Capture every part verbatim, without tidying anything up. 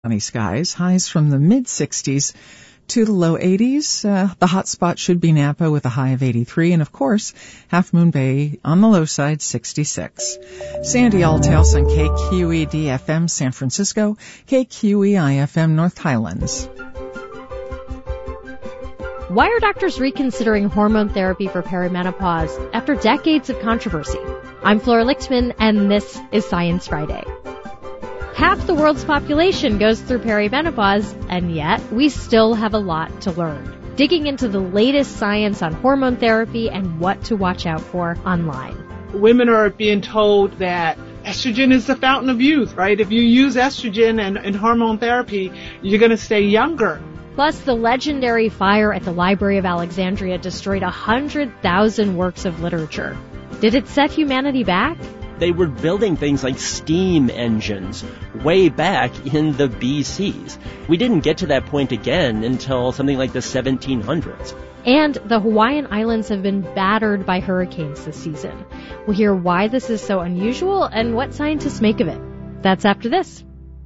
Sunny skies, highs from the mid-sixties to the low eighties. Uh, the hot spot should be Napa with a high of eighty-three, and of course, Half Moon Bay on the low side, sixty-six. Sandy Altales on K Q E D F M San Francisco, K Q E I F M North Highlands. Why are doctors reconsidering hormone therapy for perimenopause after decades of controversy? I'm Flora Lichtman, and this is Science Friday. Half the world's population goes through perimenopause, and yet we still have a lot to learn. Digging into the latest science on hormone therapy and what to watch out for online. Women are being told that estrogen is the fountain of youth, right? If you use estrogen and, and hormone therapy, you're going to stay younger. Plus, the legendary fire at the Library of Alexandria destroyed one hundred thousand works of literature. Did it set humanity back? They were building things like steam engines way back in the B Cs. We didn't get to that point again until something like the seventeen hundreds. And the Hawaiian Islands have been battered by hurricanes this season. We'll hear why this is so unusual and what scientists make of it. That's after this.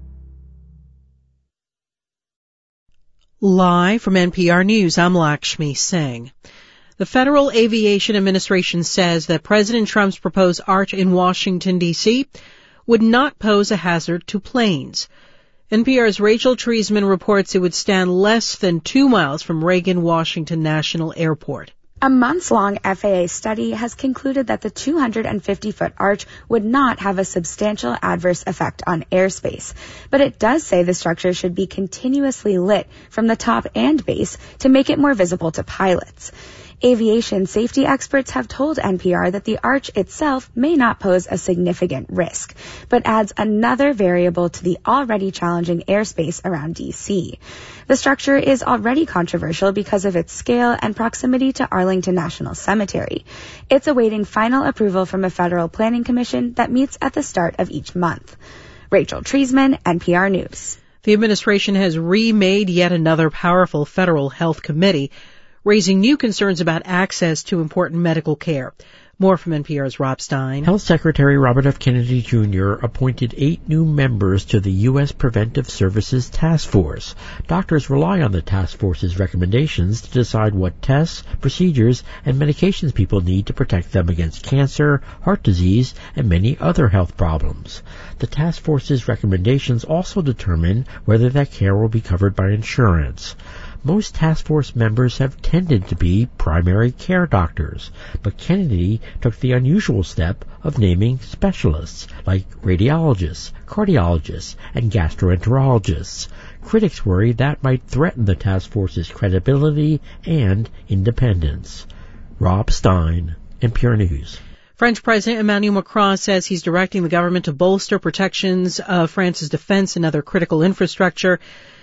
Live from N P R News, I'm Lakshmi Singh. The Federal Aviation Administration says that President Trump's proposed arch in Washington, D C would not pose a hazard to planes. N P R's Rachel Treisman reports it would stand less than two miles from Reagan-Washington National Airport. A months-long F A A study has concluded that the two hundred fifty foot arch would not have a substantial adverse effect on airspace. But it does say the structure should be continuously lit from the top and base to make it more visible to pilots. Aviation safety experts have told N P R that the arch itself may not pose a significant risk, but adds another variable to the already challenging airspace around D C. The structure is already controversial because of its scale and proximity to Arlington National Cemetery. It's awaiting final approval from a federal planning commission that meets at the start of each month. Rachel Treisman, N P R News. The administration has remade yet another powerful federal health committee, raising new concerns about access to important medical care. More from N P R's Rob Stein. Health Secretary Robert F. Kennedy Junior appointed eight new members to the U S Preventive Services Task Force. Doctors rely on the task force's recommendations to decide what tests, procedures, and medications people need to protect them against cancer, heart disease, and many other health problems. The task force's recommendations also determine whether that care will be covered by insurance. Most task force members have tended to be primary care doctors, but Kennedy took the unusual step of naming specialists like radiologists, cardiologists, and gastroenterologists. Critics worry that might threaten the task force's credibility and independence. Rob Stein, N P R News. French President Emmanuel Macron says he's directing the government to bolster protections of France's defense and other critical infrastructure,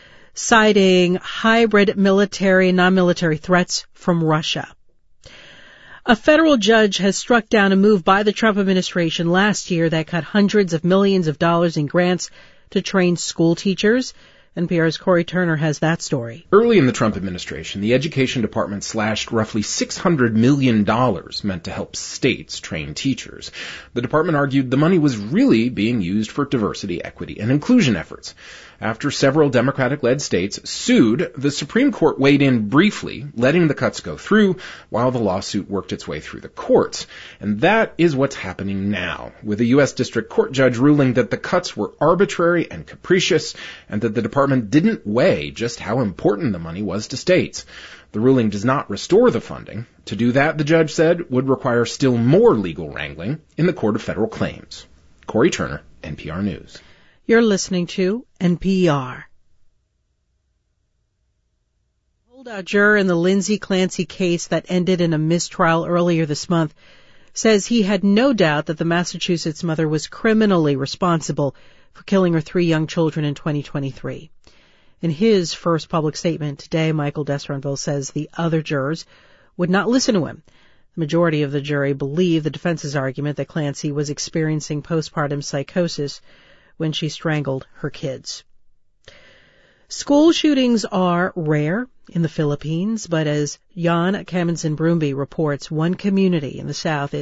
citing hybrid military and non-military threats from Russia. A federal judge has struck down a move by the Trump administration last year that cut hundreds of millions of dollars in grants to train school teachers. N P R's Corey Turner has that story. Early in the Trump administration, the Education Department slashed roughly six hundred million dollars meant to help states train teachers. The department argued the money was really being used for diversity, equity, and inclusion efforts. After several Democratic-led states sued, the Supreme Court weighed in briefly, letting the cuts go through while the lawsuit worked its way through the courts. And that is what's happening now, with a U S District Court judge ruling that the cuts were arbitrary and capricious, and that the department didn't weigh just how important the money was to states. The ruling does not restore the funding. To do that, the judge said, would require still more legal wrangling in the Court of Federal Claims. Corey Turner, N P R News. You're listening to N P R. Holdout juror in the Lindsay Clancy case that ended in a mistrial earlier this month says he had no doubt that the Massachusetts mother was criminally responsible for killing her three young children in twenty twenty-three. In his first public statement today, Michael Desranville says the other jurors would not listen to him. The majority of the jury believe the defense's argument that Clancy was experiencing postpartum psychosis when she strangled her kids. School shootings are rare in the Philippines, but as Jan Kaminson Brumby reports, one community in the South is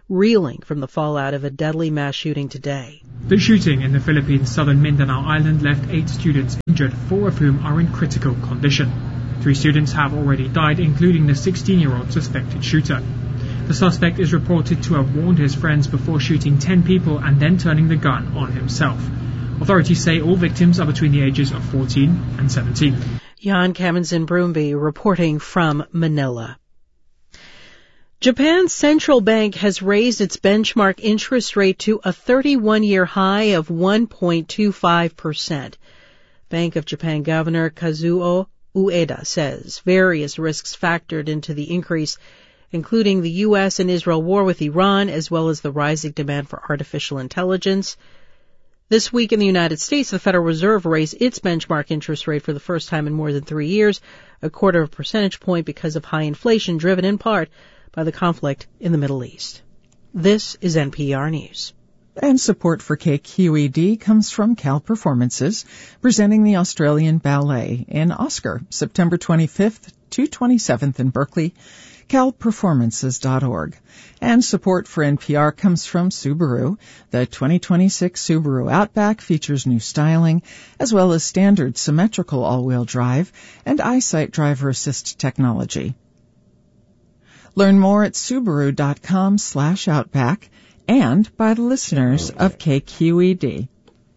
reeling from the fallout of a deadly mass shooting today. The shooting in the Philippines' southern Mindanao Island left eight students injured, four of whom are in critical condition. Three students have already died, including the sixteen-year-old suspected shooter. The suspect is reported to have warned his friends before shooting ten people and then turning the gun on himself. Authorities say all victims are between the ages of fourteen and seventeen. Jan Kamen-Brumby reporting from Manila. Japan's central bank has raised its benchmark interest rate to a thirty-one-year high of one point two five percent. Bank of Japan Governor Kazuo Ueda says various risks factored into the increase, including the U S and Israel war with Iran, as well as the rising demand for artificial intelligence. This week in the United States, the Federal Reserve raised its benchmark interest rate for the first time in more than three years, a quarter of a percentage point because of high inflation driven in part by the conflict in the Middle East. This is N P R News. And support for K Q E D comes from Cal Performances, presenting the Australian Ballet in Oscar, September twenty-fifth to twenty-seventh in Berkeley, cal performances dot org. And support for N P R comes from Subaru. The twenty twenty-six Subaru Outback features new styling, as well as standard symmetrical all-wheel drive and EyeSight driver assist technology. Learn more at Subaru.com slash Outback and by the listeners of K Q E D.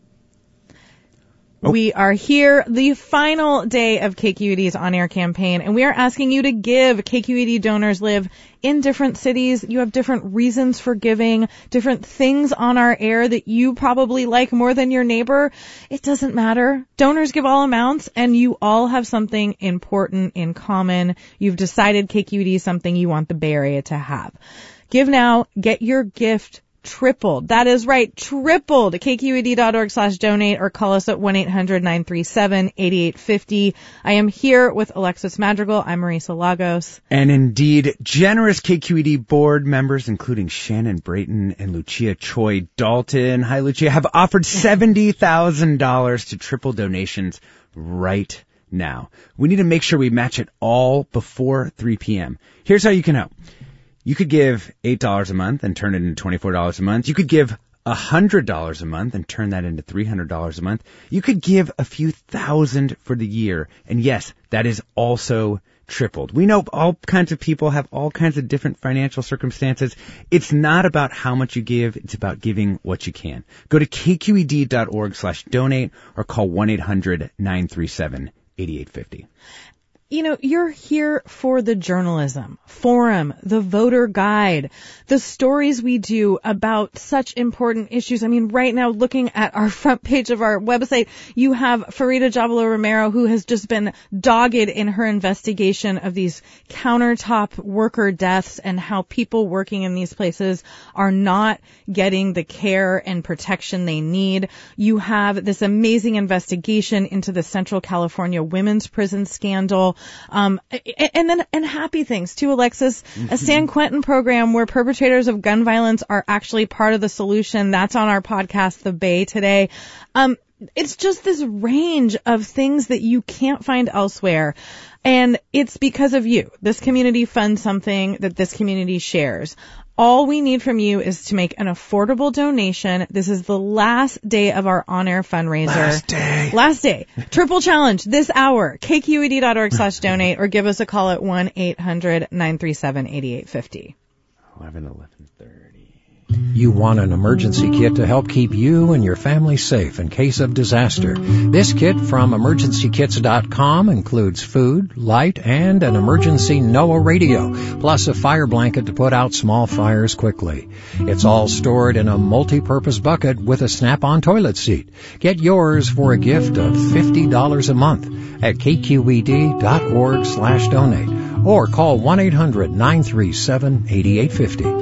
Oh. We are here, the final day of K Q E D's on-air campaign, and we are asking you to give. K Q E D donors live in different cities. You have different reasons for giving, different things on our air that you probably like more than your neighbor. It doesn't matter. Donors give all amounts, and you all have something important in common. You've decided K Q E D is something you want the Bay Area to have. Give now, get your gift tripled. That is right, tripled. K Q E D dot org slash donate or call us at one eight hundred nine three seven eight eight five zero. I am here with Alexis Madrigal. I'm Marisa Lagos. And indeed, generous K Q E D board members, including Shannon Brayton and Lucia Choi Dalton, hi Lucia, have offered seventy thousand dollars to triple donations right now. We need to make sure we match it all before three p.m. Here's how you can help. You could give eight dollars a month and turn it into twenty-four dollars a month. You could give one hundred dollars a month and turn that into three hundred dollars a month. You could give a few thousand for the year. And yes, that is also tripled. We know all kinds of people have all kinds of different financial circumstances. It's not about how much you give. It's about giving what you can. Go to K Q E D dot org slash donate or call one eight hundred nine three seven eight eight five zero. You know, you're here for the journalism, forum, the voter guide, the stories we do about such important issues. I mean, right now, looking at our front page of our website, you have Farida Jabalo Romero, who has just been dogged in her investigation of these countertop worker deaths and how people working in these places are not getting the care and protection they need. You have this amazing investigation into the Central California women's prison scandal. Um, and then, and happy things too, Alexis, a San Quentin program where perpetrators of gun violence are actually part of the solution. That's on our podcast, The Bay, today. Um, it's just this range of things that you can't find elsewhere. And it's because of you. This community funds something that this community shares. All we need from you is to make an affordable donation. This is the last day of our on-air fundraiser. Last day. Last day. Triple challenge this hour. K Q E D dot org slash donate or give us a call at one eight hundred nine three seven eight eight five zero. eleven eleven thirty. You want an emergency kit to help keep you and your family safe in case of disaster. This kit from emergency kits dot com includes food, light, and an emergency NOAA radio, plus a fire blanket to put out small fires quickly. It's all stored in a multi-purpose bucket with a snap-on toilet seat. Get yours for a gift of fifty dollars a month at K Q E D dot org slash donate or call one eight hundred nine three seven eight eight five zero.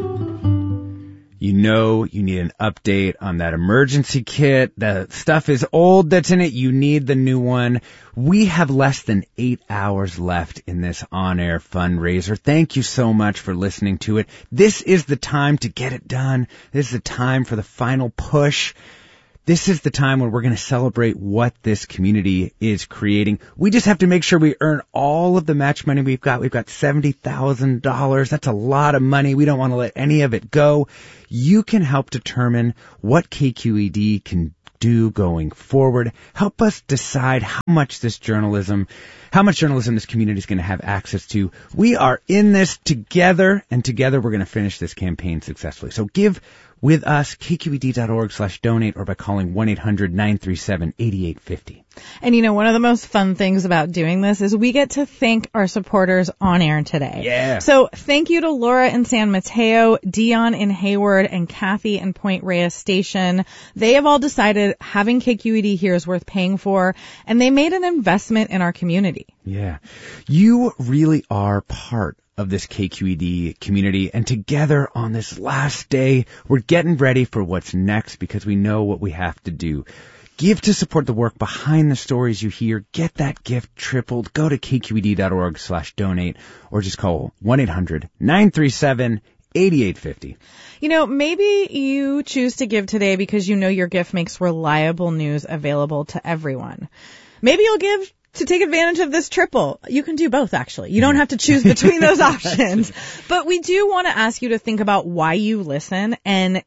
You know you need an update on that emergency kit. The stuff is old that's in it. You need the new one. We have less than eight hours left in this on-air fundraiser. Thank you so much for listening to it. This is the time to get it done. This is the time for the final push. This is the time when we're going to celebrate what this community is creating. We just have to make sure we earn all of the match money we've got. We've got seventy thousand dollars. That's a lot of money. We don't want to let any of it go. You can help determine what K Q E D can do going forward. Help us decide how much this journalism, how much journalism this community is going to have access to. We are in this together, and together we're going to finish this campaign successfully. So give with us, K Q E D dot org slash donate, or by calling one eight hundred nine three seven eight eight five zero. And you know, one of the most fun things about doing this is we get to thank our supporters on air today. Yeah. So thank you to Laura in San Mateo, Dion in Hayward, and Kathy in Point Reyes Station. They have all decided having K Q E D here is worth paying for, and they made an investment in our community. Yeah. You really are part of this K Q E D community, and together on this last day, we're getting ready for what's next because we know what we have to do. Give to support the work behind the stories you hear. Get that gift tripled. Go to K Q E D dot org slash donate, or just call one eight hundred nine three seven eight eight five zero. You know, maybe you choose to give today because you know your gift makes reliable news available to everyone. Maybe you'll give to take advantage of this triple. You can do both, actually. You don't have to choose between those options. But we do want to ask you to think about why you listen, and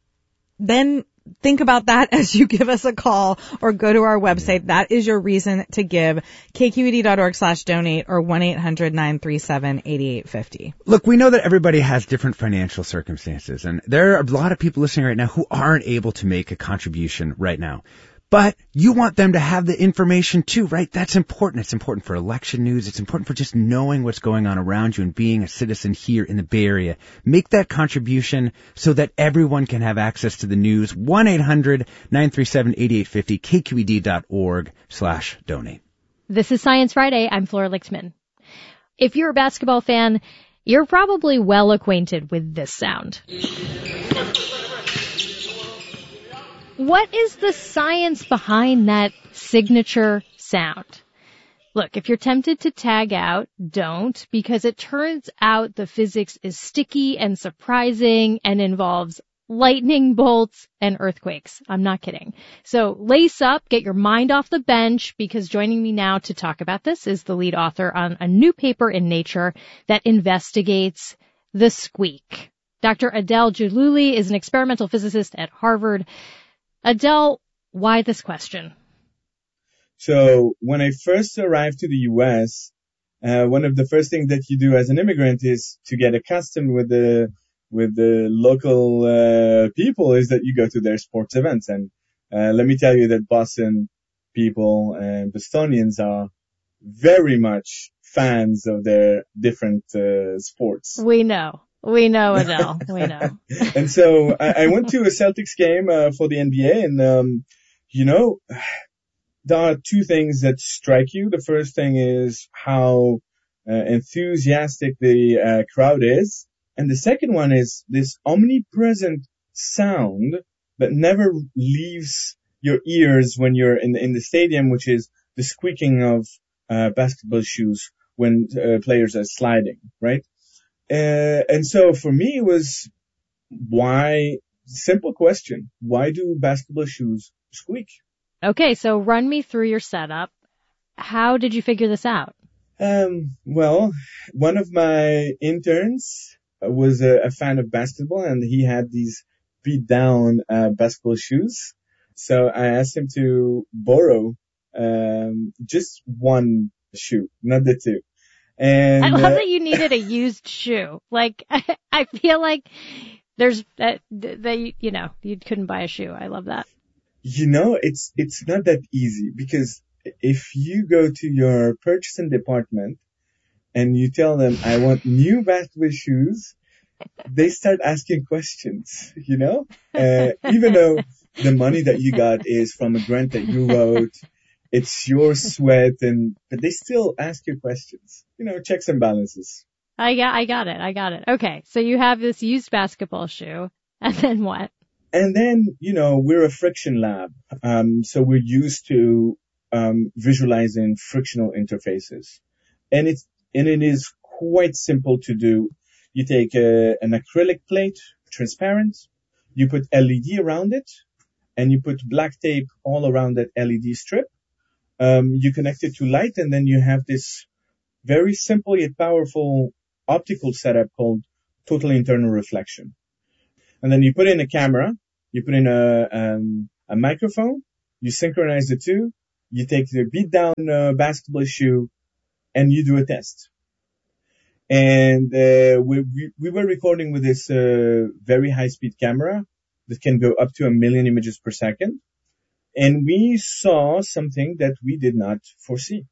then think about that as you give us a call or go to our website. That is your reason to give. K Q E D dot org slash donate or one eight hundred nine three seven eight eight five zero. Look, we know that everybody has different financial circumstances, and there are a lot of people listening right now who aren't able to make a contribution right now. But you want them to have the information too, right? That's important. It's important for election news. It's important for just knowing what's going on around you and being a citizen here in the Bay Area. Make that contribution so that everyone can have access to the news. one eight hundred nine three seven eight eight five zero, K Q E D dot org slash donate. This is Science Friday. I'm Flora Lichtman. If you're a basketball fan, you're probably well acquainted with this sound. What is the science behind that signature sound? Look, if you're tempted to tag out, don't, because it turns out the physics is sticky and surprising and involves lightning bolts and earthquakes. I'm not kidding. So lace up, get your mind off the bench, because joining me now to talk about this is the lead author on a new paper in Nature that investigates the squeak. Doctor Adele Jallouli is an experimental physicist at Harvard. Adele, why this question? So when I first arrived to the U S, uh, one of the first things that you do as an immigrant is to get accustomed with the with the local uh, people is that you go to their sports events. And uh, let me tell you that Boston people and Bostonians are very much fans of their different uh, sports. We know. We know, Adele. We know. And so I, I went to a Celtics game uh, for the N B A, and, um, you know, there are two things that strike you. The first thing is how uh, enthusiastic the uh, crowd is. And the second one is this omnipresent sound that never leaves your ears when you're in the, in the stadium, which is the squeaking of uh, basketball shoes when uh, players are sliding, right? Uh, and so for me, it was why, simple question, why do basketball shoes squeak? Okay, so run me through your setup. How did you figure this out? Um, well, one of my interns was a, a fan of basketball, and he had these beat down uh, basketball shoes. So I asked him to borrow um, just one shoe, not the two. And I love uh, that you needed a used shoe. Like, I, I feel like there's that, that, you know, you couldn't buy a shoe. I love that. You know, it's, it's not that easy, because if you go to your purchasing department and you tell them, I want new basketball shoes, they start asking questions, you know, uh, even though the money that you got is from a grant that you wrote. It's your sweat, and but they still ask you questions. You know, checks and balances. I got, I got it. I got it. Okay, so you have this used basketball shoe, and then what? And then, you know, we're a friction lab, um, so we're used to um, visualizing frictional interfaces, and it's and it is quite simple to do. You take a, an acrylic plate, transparent. You put L E D around it. and you put black tape all around that L E D strip. Um, you connect it to light, and then you have this very simple yet powerful optical setup called total internal reflection. And then you put in a camera, you put in a, um, a microphone, you synchronize the two, you take the beat down uh, basketball shoe, and you do a test. And uh, we, we, we were recording with this uh, very high-speed camera that can go up to a million images per second. And we saw something that we did not foresee.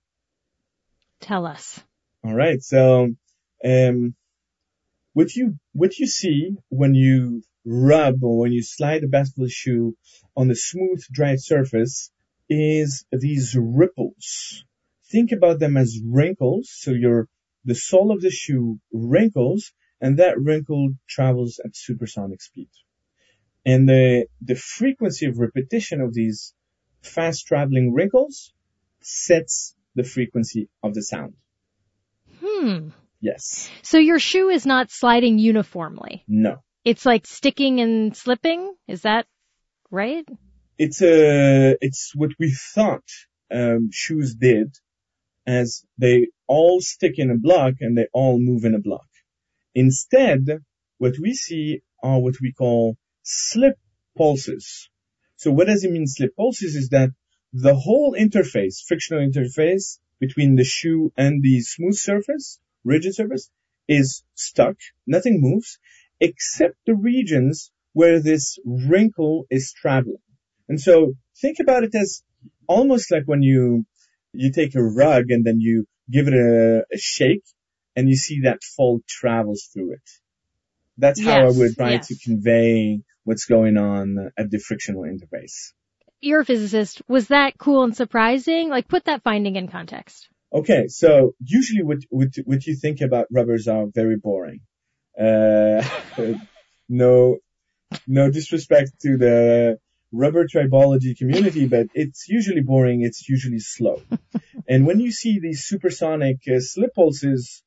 Tell us. All right. So, um, what you, what you see when you rub or when you slide a basketball shoe on a smooth, dry surface is these ripples. Think about them as wrinkles. So your, the sole of the shoe wrinkles, and that wrinkle travels at supersonic speed. And the, the frequency of repetition of these fast traveling wrinkles sets the frequency of the sound. Hmm. Yes. So your shoe is not sliding uniformly. No. It's like sticking and slipping. Is that right? It's a, it's what we thought, um, shoes did, as they all stick in a block and they all move in a block. Instead, what we see are what we call slip pulses. So what does it mean, slip pulses? Is that the whole interface, frictional interface between the shoe and the smooth surface, rigid surface, is stuck. Nothing moves except the regions where this wrinkle is traveling. And so think about it as almost like when you, you take a rug and then you give it a, a shake and you see that fold travels through it. That's yes, how I would try yes. to convey what's going on at the frictional interface. You're a physicist. Was that cool and surprising? Like, put that finding in context. Okay, so usually what what, what you think about rubbers are very boring. Uh, no, no disrespect to the rubber tribology community, but it's usually boring. It's usually slow. And when you see these supersonic uh, slip pulses,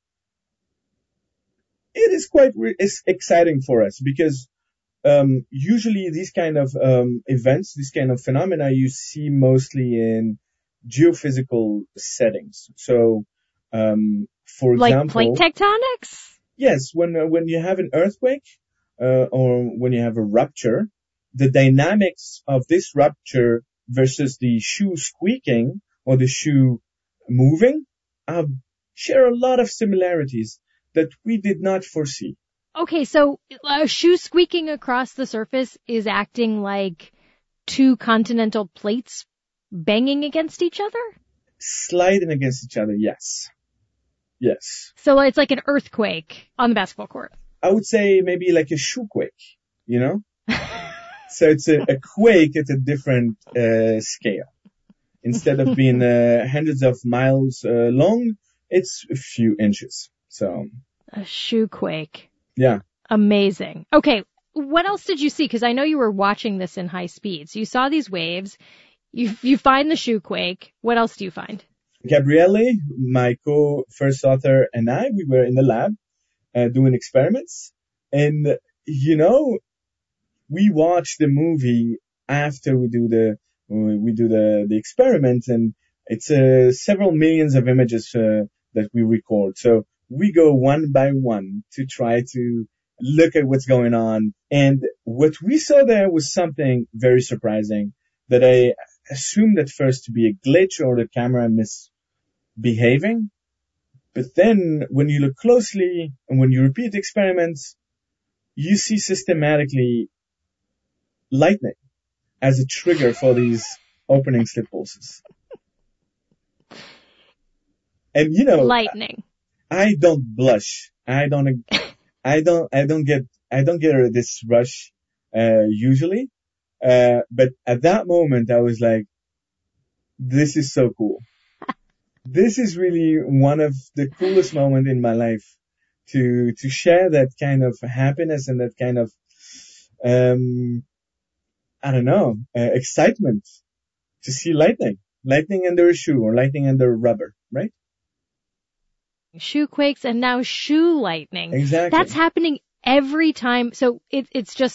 it is quite re- it's exciting for us because um, usually these kind of um, events, these kind of phenomena, you see mostly in geophysical settings. So, um, for like example, like plate tectonics. Yes, when uh, when you have an earthquake uh, or when you have a rupture, the dynamics of this rupture versus the shoe squeaking or the shoe moving uh, share a lot of similarities that we did not foresee. Okay, so a shoe squeaking across the surface is acting like two continental plates banging against each other? Sliding against each other, yes. Yes. So it's like an earthquake on the basketball court. I would say maybe like a shoe quake, you know? So it's a, a quake at a different uh, scale. Instead of being uh, hundreds of miles uh, long, it's a few inches. So a shoe quake. Yeah. Amazing. Okay, what else did you see? Because I know you were watching this in high speed. So you saw these waves. You you find the shoe quake. What else do you find? Gabriele, my co-first author, and I, we were in the lab uh, doing experiments. And, you know, we watch the movie after we do the we do the, the experiment, and it's uh, several millions of images uh, that we record. So we go one by one to try to look at what's going on. And what we saw there was something very surprising that I assumed at first to be a glitch or the camera misbehaving. But then when you look closely and when you repeat the experiments, you see systematically lightning as a trigger for these opening slip pulses. And you know, lightning. I, I don't blush. I don't, I don't, I don't get, I don't get this rush, uh, usually. Uh, but at that moment I was like, this is so cool. This is really one of the coolest moments in my life to, to share that kind of happiness and that kind of, um, I don't know, uh, excitement to see lightning, lightning under a shoe or lightning under rubber, right? Shoe quakes and now shoe lightning. Exactly. That's happening every time. So it, it's just a,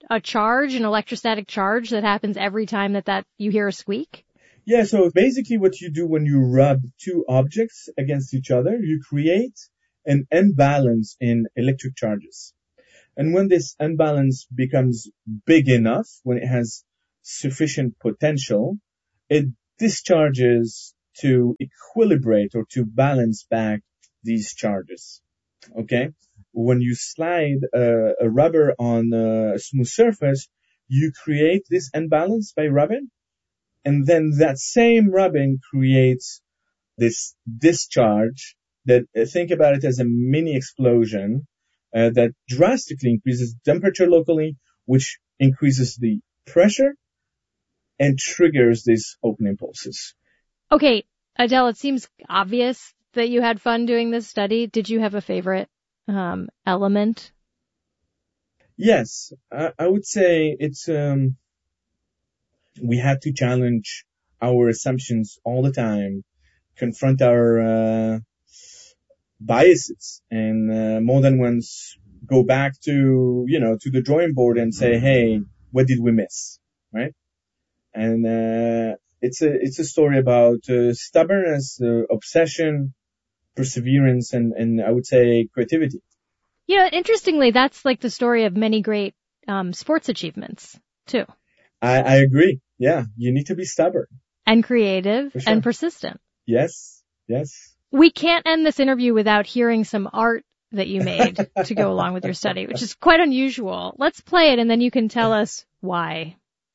a charge, an electrostatic charge that happens every time that, that you hear a squeak? Yeah, so basically what you do when you rub two objects against each other, you create an imbalance in electric charges. And when this imbalance becomes big enough, when it has sufficient potential, it discharges to equilibrate or to balance back these charges. Okay? When you slide a, a rubber on a smooth surface, you create this imbalance by rubbing. And then that same rubbing creates this discharge that, uh, think about it as a mini explosion uh, that drastically increases temperature locally, which increases the pressure and triggers these open impulses. Okay, Adele, it seems obvious that you had fun doing this study. Did you have a favorite um, element? Yes, I, I would say it's... Um, we had to challenge our assumptions all the time, confront our uh, biases, and uh, more than once go back to, you know, to the drawing board and say, hey, what did we miss, right? And uh, it's a it's a story about uh, stubbornness, uh, obsession, perseverance, and, and I would say creativity. You know, interestingly, that's like the story of many great um, sports achievements, too. I, I agree. Yeah, you need to be stubborn. And creative sure. and persistent. Yes, yes. We can't end this interview without hearing some art that you made to go along with your study, which is quite unusual. Let's play it and then you can tell us why.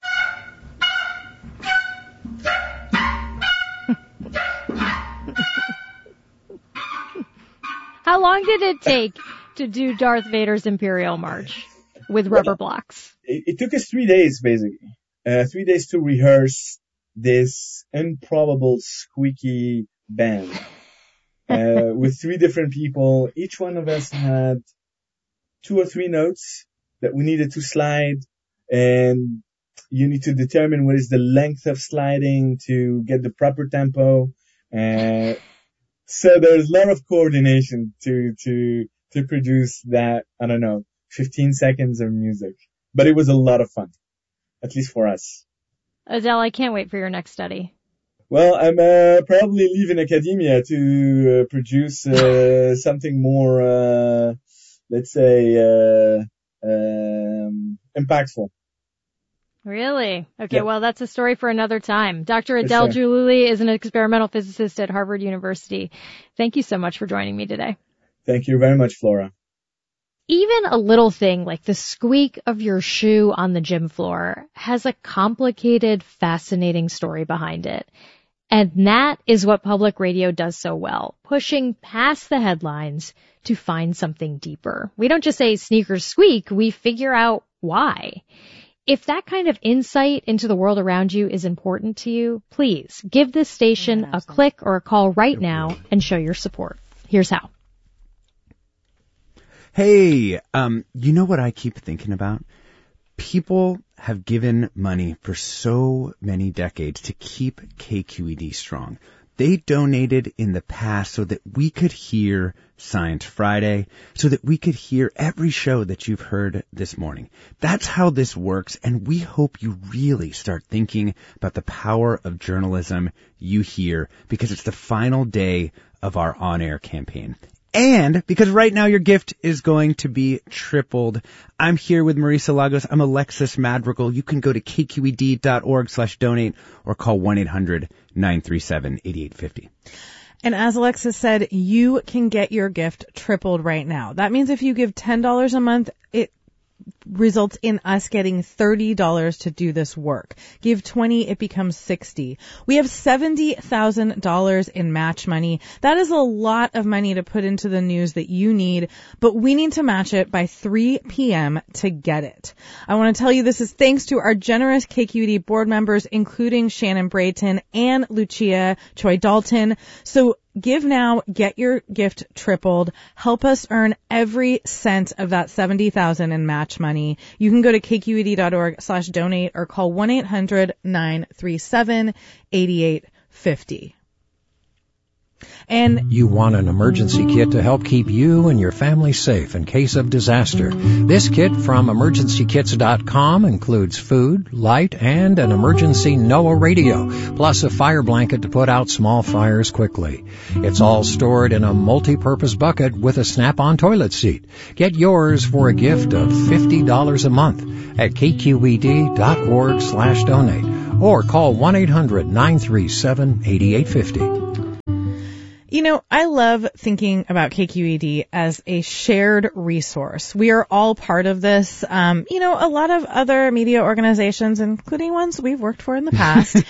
How long did it take to do Darth Vader's Imperial March with rubber blocks? It, it took us three days, basically. Uh, three days to rehearse this improbable squeaky band uh, with three different people. Each one of us had two or three notes that we needed to slide, and you need to determine what is the length of sliding to get the proper tempo. Uh, so there's a lot of coordination to to to produce that, I don't know, fifteen seconds of music. But it was a lot of fun. At least for us. Adele, I can't wait for your next study. Well, I'm uh, probably leaving academia to uh, produce uh, something more, uh, let's say, uh, um, impactful. Really? Okay, yeah. Well, that's a story for another time. Doctor Adele sure. Jalouli is an experimental physicist at Harvard University. Thank you so much for joining me today. Thank you very much, Flora. Even a little thing like the squeak of your shoe on the gym floor has a complicated, fascinating story behind it. And that is what public radio does so well, pushing past the headlines to find something deeper. We don't just say sneakers squeak, we figure out why. If that kind of insight into the world around you is important to you, please give this station a click or a call right now and show your support. Here's how. Hey, um, you know what I keep thinking about? People have given money for so many decades to keep K Q E D strong. They donated in the past so that we could hear Science Friday, so that we could hear every show that you've heard this morning. That's how this works, and we hope you really start thinking about the power of journalism you hear, because it's the final day of our on-air campaign. And because right now your gift is going to be tripled. I'm here with Marisa Lagos. I'm Alexis Madrigal. You can go to k q e d dot org slash donate or call one eight hundred nine three seven eight eight five zero. And as Alexis said, you can get your gift tripled right now. That means if you give ten dollars a month, it results in us getting thirty dollars to do this work. Give twenty, it becomes sixty. We have seventy thousand dollars in match money. That is a lot of money to put into the news that you need, but we need to match it by three p.m. to get it. I want to tell you this is thanks to our generous K Q E D board members, including Shannon Brayton and Lucia Choi Dalton. So give now, get your gift tripled. Help us earn every cent of that seventy thousand dollars in match money. You can go to k q e d dot org slash donate or call one eight hundred nine three seven eight eight five zero. And you want an emergency kit to help keep you and your family safe in case of disaster. This kit from emergency kits dot com includes food, light, and an emergency NOAA radio, plus a fire blanket to put out small fires quickly. It's all stored in a multi-purpose bucket with a snap-on toilet seat. Get yours for a gift of fifty dollars a month at k q e d dot org slash donate or call one eight hundred nine three seven eight eight five zero. You know, I love thinking about K Q E D as a shared resource. We are all part of this. Um, you know, a lot of other media organizations, including ones we've worked for in the past,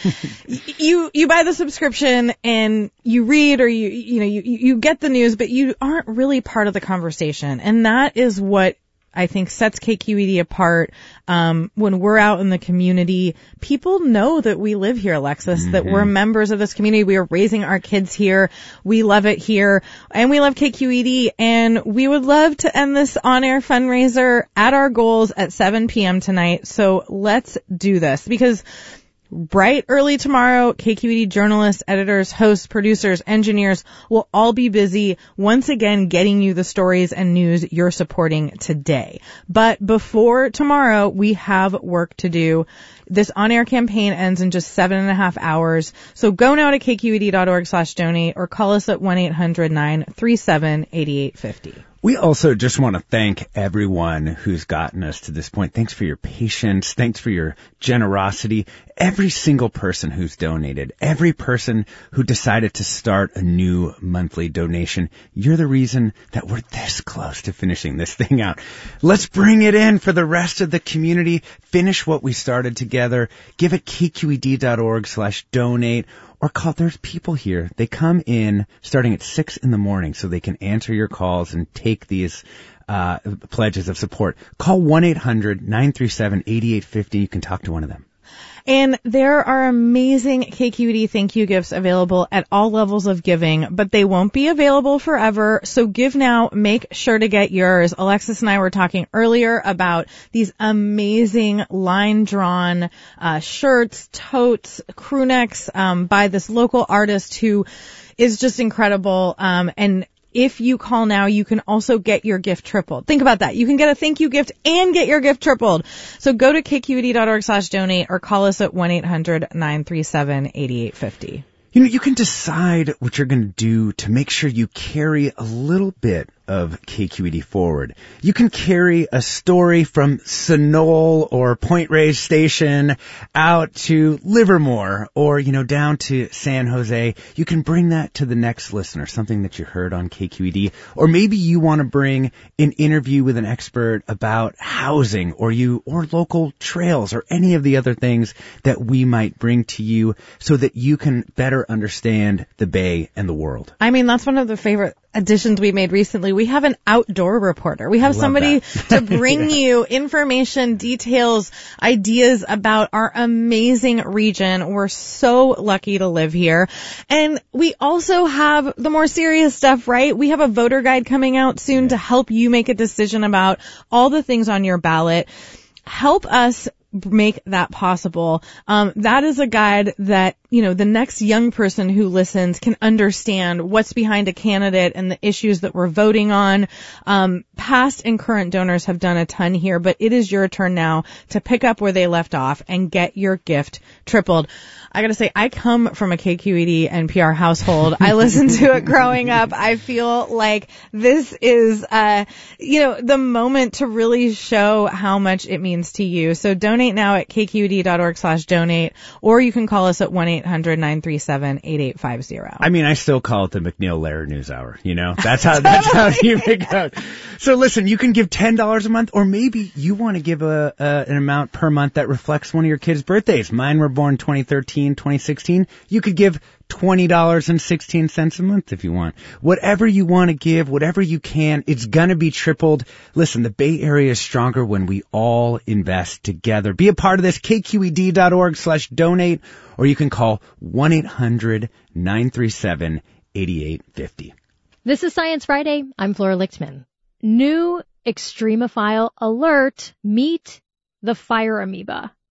you you buy the subscription and you read or you you know you you get the news, but you aren't really part of the conversation, and that is what I think sets K Q E D apart. Um, when we're out in the community, people know that we live here, Alexis, mm-hmm. that we're members of this community. We are raising our kids here. We love it here, and we love K Q E D, and we would love to end this on-air fundraiser at our goals at seven p.m. tonight. So let's do this, because bright early tomorrow, K Q E D journalists, editors, hosts, producers, engineers will all be busy once again getting you the stories and news you're supporting today. But before tomorrow, we have work to do. This on-air campaign ends in just seven and a half hours. So go now to k q e d dot org slash donate or call us at one eight hundred nine three seven eight eight five zero. We also just want to thank everyone who's gotten us to this point. Thanks for your patience. Thanks for your generosity. Every single person who's donated, every person who decided to start a new monthly donation, you're the reason that we're this close to finishing this thing out. Let's bring it in for the rest of the community. Finish what we started together. Give it k q e d dot org slash donate. Or call, there's people here. They come in starting at six in the morning so they can answer your calls and take these uh pledges of support. Call one eight hundred nine three seven eight eight five zero. You can talk to one of them. And there are amazing K Q E D thank you gifts available at all levels of giving, but they won't be available forever. So give now. Make sure to get yours. Alexis and I were talking earlier about these amazing line-drawn uh shirts, totes, crew necks um, by this local artist who is just incredible. Um, and If you call now, you can also get your gift tripled. Think about that. You can get a thank you gift and get your gift tripled. So go to k q e d dot org slash donate or call us at one eight hundred nine three seven eight eight five zero. You know, you can decide what you're going to do to make sure you carry a little bit of K Q E D forward. You can carry a story from Sunol or Point Reyes Station out to Livermore or, you know, down to San Jose. You can bring that to the next listener, something that you heard on K Q E D. Or maybe you want to bring an interview with an expert about housing or you or local trails or any of the other things that we might bring to you so that you can better understand the Bay and the world. I mean, that's one of the favorite additions we made recently. We have an outdoor reporter. We have somebody to bring yeah. you information, details, ideas about our amazing region. We're so lucky to live here. And we also have the more serious stuff, right? We have a voter guide coming out soon yeah. to help you make a decision about all the things on your ballot. Help us make that possible. Um, that is a guide that, you know, the next young person who listens can understand what's behind a candidate and the issues that we're voting on. Um, past and current donors have done a ton here, but it is your turn now to pick up where they left off and get your gift tripled. I gotta say, I come from a K Q E D N P R household. I listened to it growing up. I feel like this is, uh, you know, the moment to really show how much it means to you. So donate now at k q e d dot org slash donate, or you can call us at one eight hundred nine three seven eight eight five zero. I mean, I still call it the McNeil Lehrer News Hour, you know? That's how, that's how you make out. So listen, you can give ten dollars a month, or maybe you want to give a, a, an amount per month that reflects one of your kids' birthdays. Mine were born twenty thirteen, twenty sixteen. You could give twenty dollars and sixteen cents a month if you want. Whatever you want to give, whatever you can, it's gonna be tripled. Listen, the Bay Area is stronger when we all invest together. Be a part of this, k q e d dot org slash donate, or you can call one eight hundred nine three seven eight eight five zero. This is Science Friday. I'm Flora Lichtman. New extremophile alert. Meet the fire amoeba.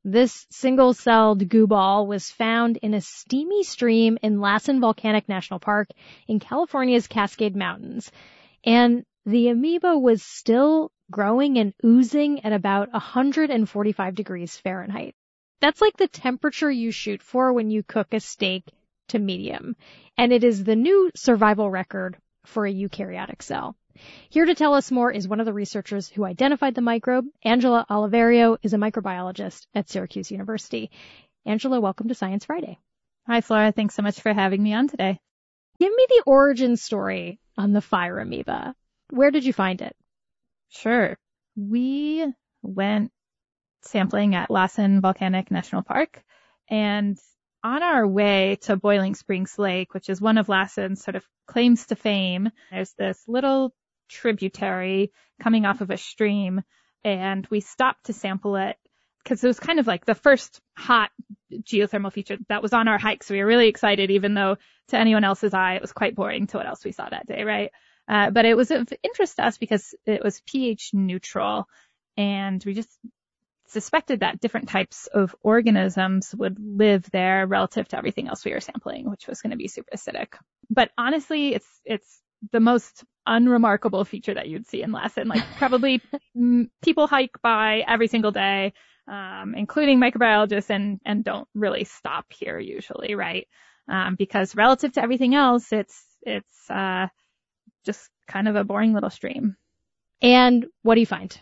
This single-celled goo ball was found in a steamy stream in Lassen Volcanic National Park in California's Cascade Mountains. And the amoeba was still growing and oozing at about one hundred forty-five degrees Fahrenheit. That's like the temperature you shoot for when you cook a steak to medium. And it is the new survival record for a eukaryotic cell. Here to tell us more is one of the researchers who identified the microbe. Angela Oliverio is a microbiologist at Syracuse University. Angela, welcome to Science Friday. Hi, Flora. Thanks so much for having me on today. Give me the origin story on the fire amoeba. Where did you find it? Sure. We went sampling at Lassen Volcanic National Park, and on our way to Boiling Springs Lake, which is one of Lassen's sort of claims to fame, there's this little tributary coming off of a stream, and we stopped to sample it because it was kind of like the first hot geothermal feature that was on our hike. So we were really excited, even though to anyone else's eye, it was quite boring to what else we saw that day, right? Uh, but it was of interest to us because it was pH neutral, and we just suspected that different types of organisms would live there relative to everything else we were sampling, which was going to be super acidic. But honestly, it's, it's the most unremarkable feature that you'd see in Lassen. Like probably people hike by every single day, um, including microbiologists, and, and don't really stop here usually, right? Um, because relative to everything else, it's, it's, uh, just kind of a boring little stream. And what do you find?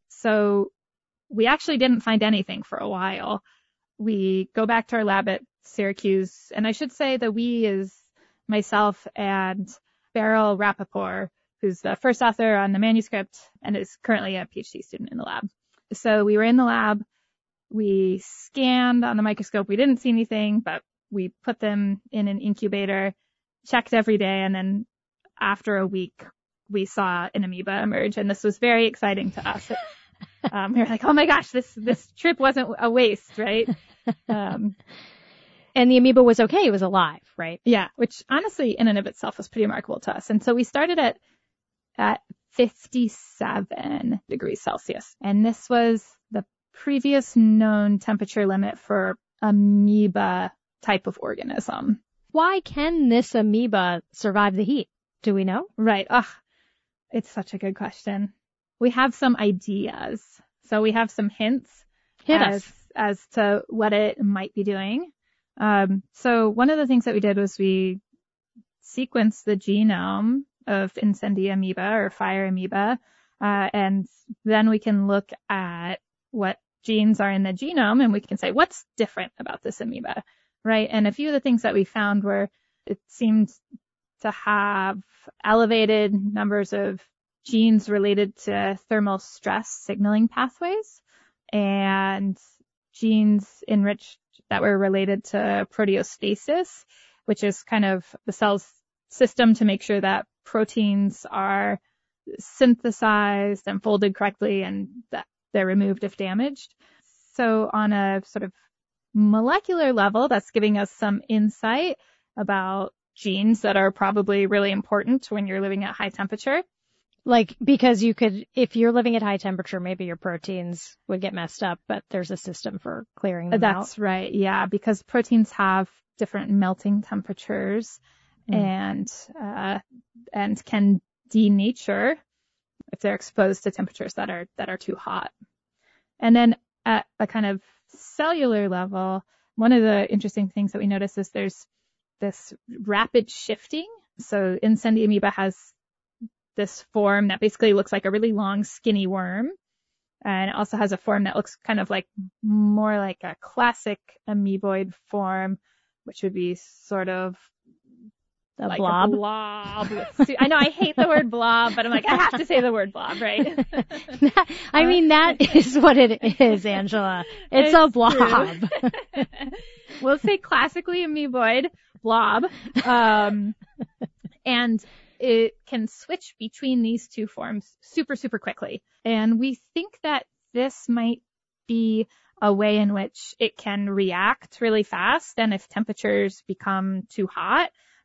So we actually didn't find anything for a while. We go back to our lab at Syracuse, and I should say that we is myself and Beryl Rappaport, who's the first author on the manuscript and is currently a PhD student in the lab. So we were in the lab, we scanned on the microscope, we didn't see anything, but we put them in an incubator, checked every day, and then after a week, we saw an amoeba emerge, and this was very exciting to us. Um, we were like, oh my gosh, this, this trip wasn't a waste, right? Um, and the amoeba was okay. It was alive, right? Yeah, which honestly in and of itself was pretty remarkable to us. And so we started at, at fifty-seven degrees Celsius. And this was the previous known temperature limit for amoeba type of organism. Why can this amoeba survive the heat? Do we know? Right. Ugh, it's such a good question. We have some ideas. So we have some hints Hit as, us. as to what it might be doing. Um, so one of the things that we did was we sequenced the genome of Incendia amoeba or fire amoeba, uh, and then we can look at what genes are in the genome, and we can say, what's different about this amoeba, right? And a few of the things that we found were it seemed to have elevated numbers of genes related to thermal stress signaling pathways and genes enriched that were related to proteostasis, which is kind of the cell's system to make sure that proteins are synthesized and folded correctly and that they're removed if damaged. So on a sort of molecular level, that's giving us some insight about genes that are probably really important when you're living at high temperature. Like, because you could, if you're living at high temperature, maybe your proteins would get messed up, but there's a system for clearing them That's out. That's right. Yeah. Because proteins have different melting temperatures mm. and, uh, and can denature if they're exposed to temperatures that are, that are too hot. And then at a kind of cellular level, one of the interesting things that we notice is there's this rapid shifting. So Incendia amoeba has this form that basically looks like a really long, skinny worm. And it also has a form that looks kind of like more like a classic amoeboid form, which would be sort of a like blob. A blob. With, I know I hate the word blob, but I'm like, I have to say the word blob, right? that, I mean, that is what it is, Angela. It's, it's a blob. We'll say classically amoeboid blob. Um, and it can switch between these two forms super, super quickly. And we think that this might be a way in which it can react really fast. And if temperatures become too hot,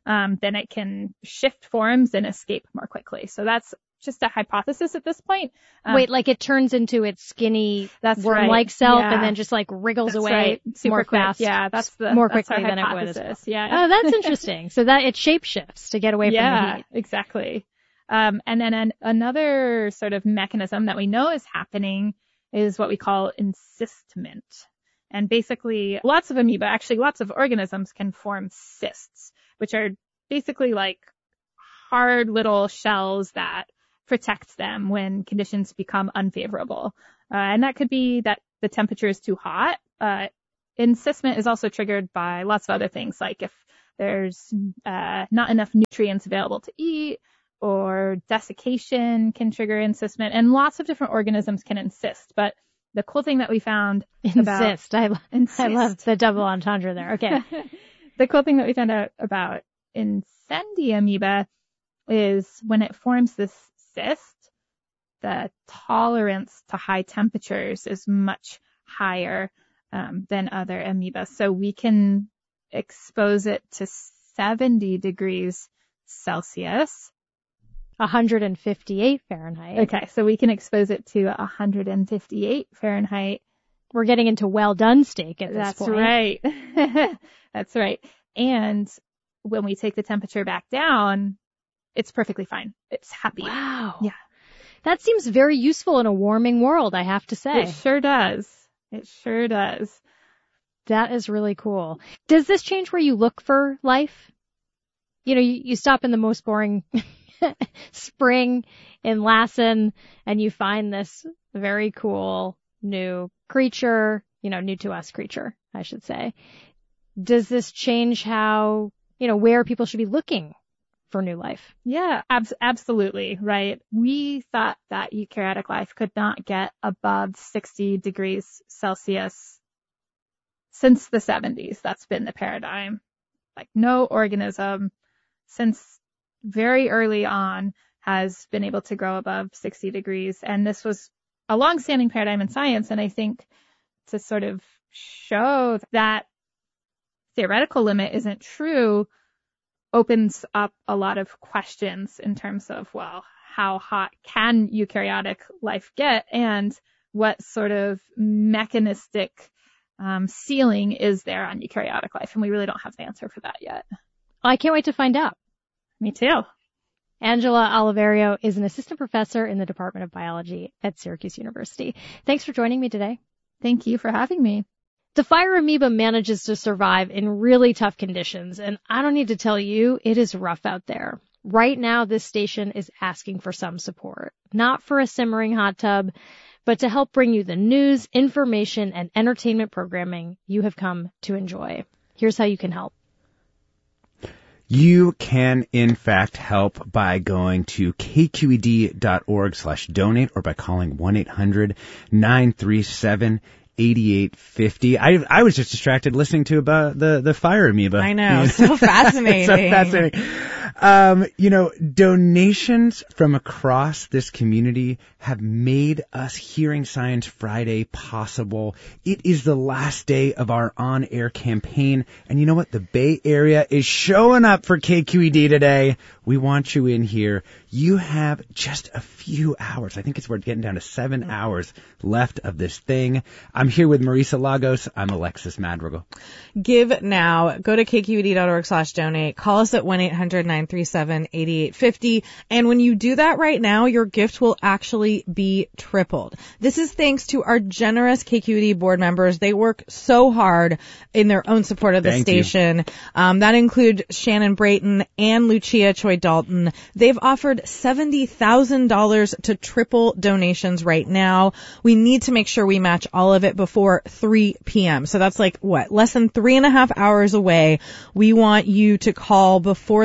um, then it can shift forms and escape more quickly. So that's just a hypothesis at this point. Um, Wait, like it turns into its skinny that's worm-like right. self yeah. and then just like wriggles that's away right. Super more quick. fast. Yeah, that's the more that's quickly our than it would. hypothesis. Yeah. Oh, that's interesting. So that it shapeshifts to get away yeah, from the heat. Exactly. Um, and then an, another sort of mechanism that we know is happening is what we call encystment. And basically lots of amoeba, actually lots of organisms can form cysts, which are basically like hard little shells that protect them when conditions become unfavorable. Uh, and that could be that the temperature is too hot. Uh, encystment is also triggered by lots of other things, like if there's uh, not enough nutrients available to eat, or desiccation can trigger encystment, and lots of different organisms can encysst. But the cool thing that we found about Insist. I, lo- insist. I love the double entendre there. Okay. The cool thing that we found out about Incendia amoeba is when it forms this cyst, the tolerance to high temperatures is much higher um, than other amoeba. So we can expose it to seventy degrees Celsius. one hundred fifty-eight Fahrenheit. Okay, so we can expose it to one hundred fifty-eight Fahrenheit. We're getting into well done steak at this That's point. right. That's right. And when we take the temperature back down, it's perfectly fine. It's happy. Wow. Yeah. That seems very useful in a warming world, I have to say. It sure does. It sure does. That is really cool. Does this change where you look for life? You know, you, you stop in the most boring spring in Lassen and you find this very cool new creature, you know, new to us creature, I should say. Does this change how, you know, where people should be looking for new life? Yeah, ab- absolutely. Right. We thought that eukaryotic life could not get above sixty degrees Celsius since the seventies. That's been the paradigm. Like no organism since very early on has been able to grow above sixty degrees. And this was a long-standing paradigm in science. And I think to sort of show that theoretical limit isn't true opens up a lot of questions in terms of, well, how hot can eukaryotic life get and what sort of mechanistic um, ceiling is there on eukaryotic life? And we really don't have the answer for that yet. I can't wait to find out. Me too. Angela Oliverio is an assistant professor in the Department of Biology at Syracuse University. Thanks for joining me today. Thank you for having me. The fire amoeba manages to survive in really tough conditions, and I don't need to tell you, it is rough out there. Right now, this station is asking for some support. Not for a simmering hot tub, but to help bring you the news, information, and entertainment programming you have come to enjoy. Here's how you can help. You can, in fact, help by going to kqed.org slash donate or by calling one eight hundred nine three seven eighty-eight fifty. I I was just distracted listening to about the, the fire amoeba. I know. So fascinating. So fascinating. Um, you know, donations from across this community have made us Hearing Science Friday possible. It is the last day of our on-air campaign. And you know what? The Bay Area is showing up for K Q E D today. We want you in here. You have just a few hours. I think it's we're getting down to seven hours left of this thing. I'm here with Marisa Lagos. I'm Alexis Madrigal. Give now. Go to kqed.org slash donate. Call us at one eight hundred nine three seven eighty-eight fifty. And when you do that right now, your gift will actually be tripled. This is thanks to our generous K Q E D board members. They work so hard in their own support of the Thank station. Um, that include Shannon Brayton and Lucia Choi Dalton. They've offered seventy thousand dollars to triple donations right now. We need to make sure we match all of it before three p.m. So that's like, what, less than three and a half hours away. We want you to call before then.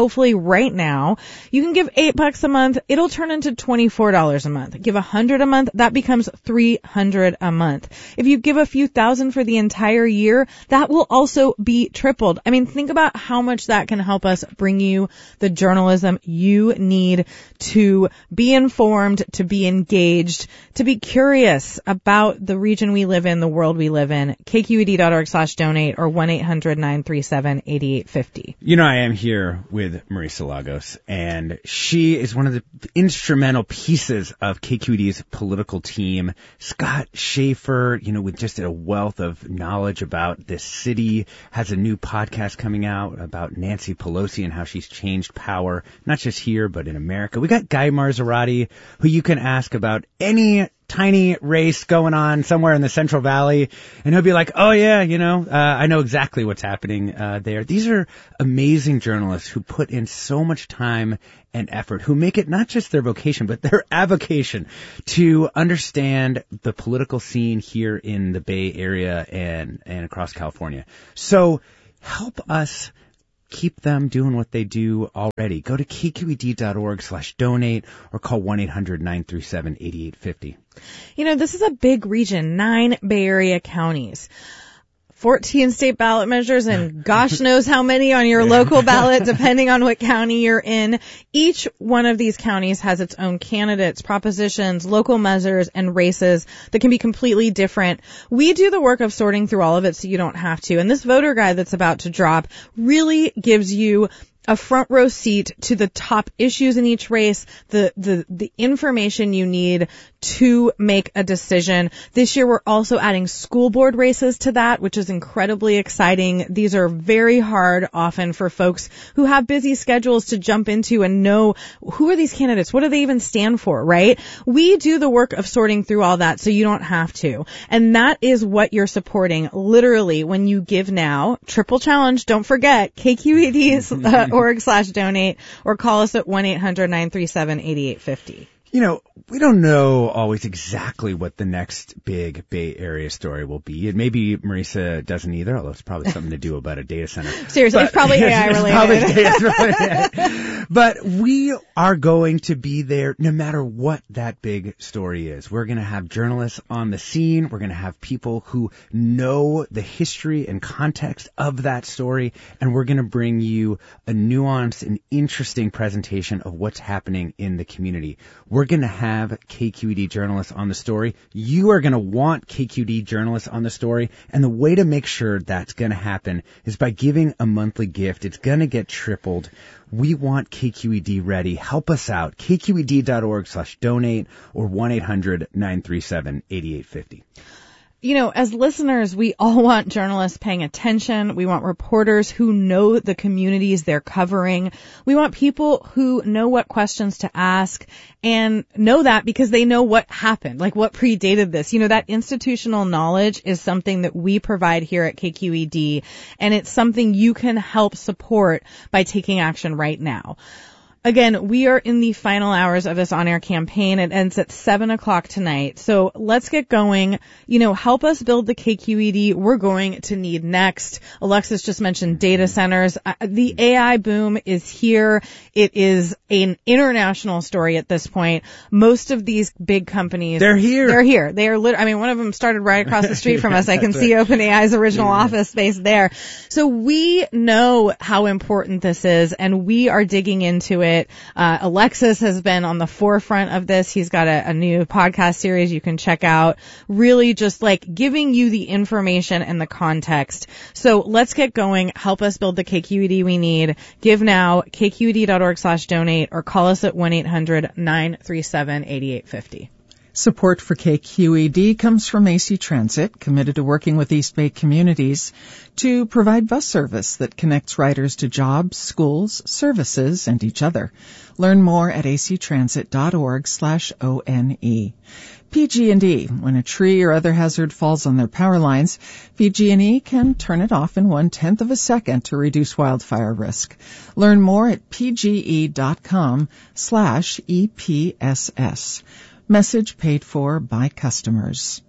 hopefully right now. You can give eight bucks a month. It'll turn into twenty-four dollars a month. Give a hundred a month. That becomes three hundred a month. If you give a few thousand for the entire year, that will also be tripled. I mean, think about how much that can help us bring you the journalism you need to be informed, to be engaged, to be curious about the region we live in, the world we live in. K Q E D dot org slash donate or one eight hundred nine three seven eight eight five zero. You know, I am here with Marisa Lagos, and she is one of the instrumental pieces of K Q E D's political team. Scott Schaefer, you know, with just a wealth of knowledge about this city, has a new podcast coming out about Nancy Pelosi and how she's changed power, not just here, but in America. We got Guy Marzorati, who you can ask about any tiny race going on somewhere in the Central Valley, and he'll be like, oh yeah, you know, uh, I know exactly what's happening uh, there. These are amazing journalists who put in so much time and effort, who make it not just their vocation, but their avocation to understand the political scene here in the Bay Area and, and across California. So help us keep them doing what they do already. Go to K Q E D dot org slash donate or call one eight hundred nine three seven eight eight five zero. You know, this is a big region, nine Bay Area counties, fourteen state ballot measures, and gosh knows how many on your local ballot, depending on what county you're in. Each one of these counties has its own candidates, propositions, local measures, and races that can be completely different. We do the work of sorting through all of it so you don't have to. And this voter guide that's about to drop really gives you a front row seat to the top issues in each race, the, the, the information you need to make a decision. This year we're also adding school board races to that, which is incredibly exciting. These are very hard often for folks who have busy schedules to jump into and know who are these candidates? What do they even stand for, right? We do the work of sorting through all that so you don't have to. And that is what you're supporting literally when you give now. Triple challenge, don't forget, K Q E D's uh, org slash donate or call us at one eight hundred nine three seven eight eight five zero. You know, we don't know always exactly what the next big Bay Area story will be. And maybe Marisa doesn't either, although it's probably something to do about a data center. Seriously, but, it's probably A I related. Probably related. But we are going to be there no matter what that big story is. We're going to have journalists on the scene. We're going to have people who know the history and context of that story. And we're going to bring you a nuanced and interesting presentation of what's happening in the community. We're going to have K Q E D journalists on the story. You are going to want K Q E D journalists on the story. And the way to make sure that's going to happen is by giving a monthly gift. It's going to get tripled. We want K Q E D ready. Help us out. K Q E D dot org slash donate or one eight hundred nine three seven eight eight five zero. You know, as listeners, we all want journalists paying attention. We want reporters who know the communities they're covering. We want people who know what questions to ask and know that because they know what happened, like what predated this. You know, that institutional knowledge is something that we provide here at K Q E D, and it's something you can help support by taking action right now. Again, we are in the final hours of this on-air campaign. It ends at seven o'clock tonight. So let's get going. You know, help us build the K Q E D we're going to need next. Alexis just mentioned data centers. Uh, the A I boom is here. It is an international story at this point. Most of these big companies. They're here. They're here. They are lit- I mean, one of them started right across the street from us. I can see OpenAI's original yeah. office space there. So we know how important this is, and we are digging into it. Uh, Alexis has been on the forefront of this. He's got a, a new podcast series you can check out, really just like giving you the information and the context. So let's get going. Help us build the K Q E D we need. Give now, K Q E D dot org slash donate or call us at one eight hundred nine three seven eight eight five zero. Support for K Q E D comes from A C Transit, committed to working with East Bay communities to provide bus service that connects riders to jobs, schools, services, and each other. Learn more at a c transit dot org slash O N E. P G and E. When a tree or other hazard falls on their power lines, P G and E can turn it off in one-tenth of a second to reduce wildfire risk. Learn more at p g e dot com slash E P S S. Message paid for by customers.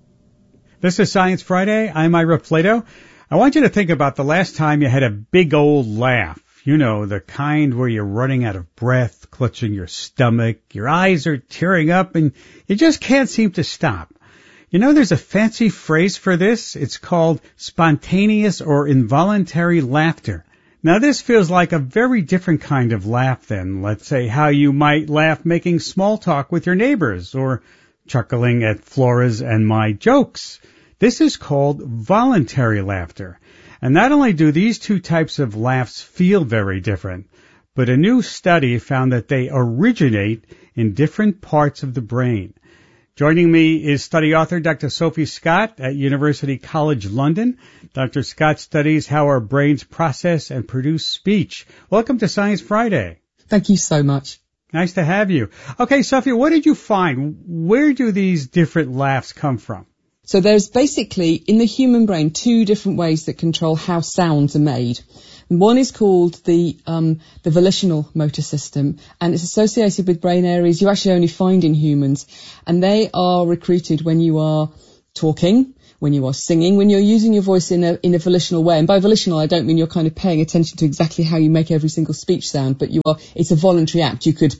This is Science Friday. I'm Ira Plato. I want you to think about the last time you had a big old laugh. You know, the kind where you're running out of breath, clutching your stomach, your eyes are tearing up, and you just can't seem to stop. You know, there's a fancy phrase for this. It's called spontaneous or involuntary laughter. Now, this feels like a very different kind of laugh than, let's say, how you might laugh making small talk with your neighbors or chuckling at Flora's and my jokes. This is called voluntary laughter. And not only do these two types of laughs feel very different, but a new study found that they originate in different parts of the brain. Joining me is study author Doctor Sophie Scott at University College London. Doctor Scott studies how our brains process and produce speech. Welcome to Science Friday. Thank you so much. Nice to have you. Okay, Sophie, what did you find? Where do these different laughs come from? So there's basically, in the human brain, two different ways that control how sounds are made. One is called the um, the volitional motor system, and it's associated with brain areas you actually only find in humans. And they are recruited when you are talking, when you are singing, when you're using your voice in a in a volitional way. And by volitional, I don't mean you're kind of paying attention to exactly how you make every single speech sound, but you are. It's a voluntary act. You could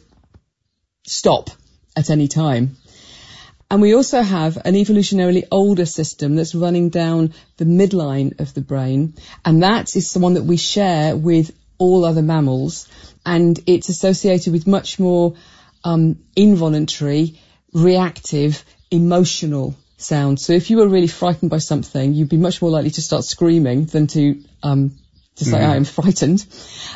stop at any time. And we also have an evolutionarily older system that's running down the midline of the brain, and that is the one that we share with all other mammals, and it's associated with much more um, involuntary, reactive, emotional sounds. So if you were really frightened by something, you'd be much more likely to start screaming than to um, to say, mm-hmm. I am frightened.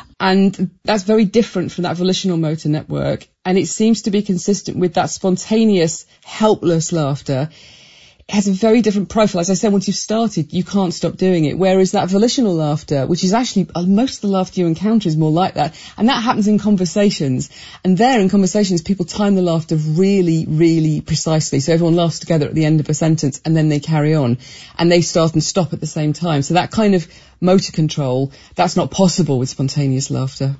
And that's very different from that volitional motor network. And it seems to be consistent with that spontaneous, helpless laughter. It has a very different profile. As I said, once you've started, you can't stop doing it. Whereas that volitional laughter, which is actually, uh, most of the laughter you encounter is more like that. And that happens in conversations. And there in conversations, people time the laughter really, really precisely. So everyone laughs together at the end of a sentence and then they carry on. And they start and stop at the same time. So that kind of motor control, that's not possible with spontaneous laughter.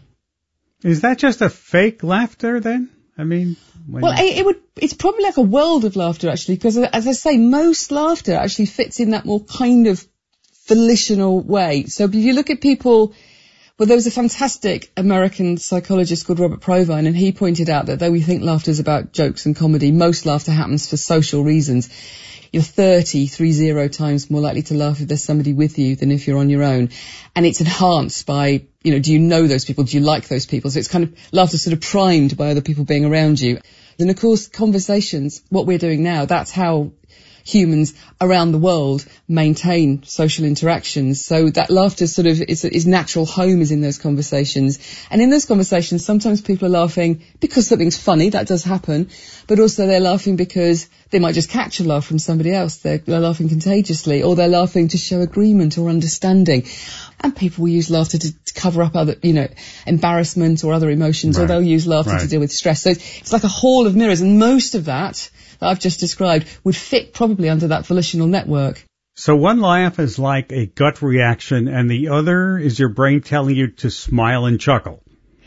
Is that just a fake laughter then? I mean, well, it, it would. It's probably like a world of laughter actually, because as I say, most laughter actually fits in that more kind of volitional way. So if you look at people, well, there was a fantastic American psychologist called Robert Provine, and he pointed out that though we think laughter is about jokes and comedy, most laughter happens for social reasons. You're thirty, three zero times more likely to laugh if there's somebody with you than if you're on your own. And it's enhanced by, you know, do you know those people? Do you like those people? So it's kind of, laughter's sort of primed by other people being around you. And of course, conversations, what we're doing now, that's how humans around the world maintain social interactions. So that laughter sort of is, is natural home is in those conversations. And in those conversations, sometimes people are laughing because something's funny, that does happen, but also they're laughing because they might just catch a laugh from somebody else. They're, they're laughing contagiously, or they're laughing to show agreement or understanding. And people will use laughter to, to cover up other, you know, embarrassment or other emotions, right. Or they'll use laughter right. to deal with stress. So it's, it's like a hall of mirrors, and most of that that I've just described would fit probably under that volitional network. So one laugh is like a gut reaction, and the other is your brain telling you to smile and chuckle.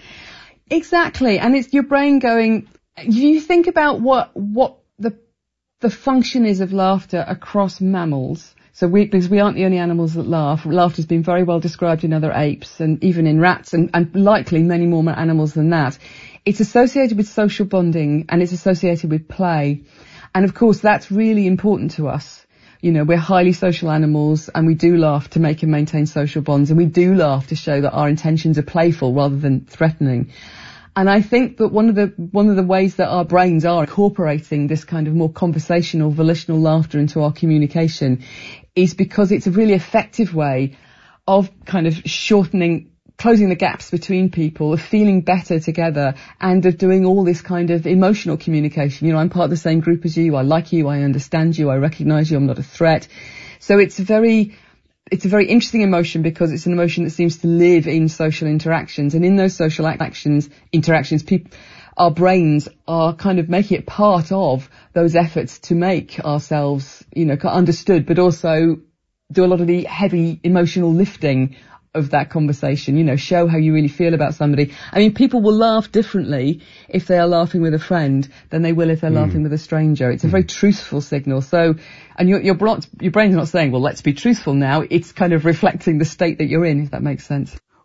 Exactly, and it's your brain going. You think about what what the the function is of laughter across mammals. So we, because we aren't the only animals that laugh. Laughter's been very well described in other apes and even in rats, and, and likely many more animals than that. It's associated with social bonding, and it's associated with play. And of course, that's really important to us. You know, we're highly social animals, and we do laugh to make and maintain social bonds, and we do laugh to show that our intentions are playful rather than threatening. And I think that one of the one of the ways that our brains are incorporating this kind of more conversational, volitional laughter into our communication is because it's a really effective way of kind of shortening, closing the gaps between people, of feeling better together, and of doing all this kind of emotional communication. You know, I'm part of the same group as you. I like you. I understand you. I recognize you. I'm not a threat. So it's a very It's a very interesting emotion because it's an emotion that seems to live in social interactions. And in those social actions, interactions, people, our brains are kind of making it part of those efforts to make ourselves, you know, understood, but also do a lot of the heavy emotional lifting of that conversation, you know, show how you really feel about somebody. I mean, people will laugh differently if they are laughing with a friend than they will if they're mm. laughing with a stranger. It's a very truthful signal. So, and your, your, your brain's not saying, well, let's be truthful now. It's kind of reflecting the state that you're in, if that makes sense.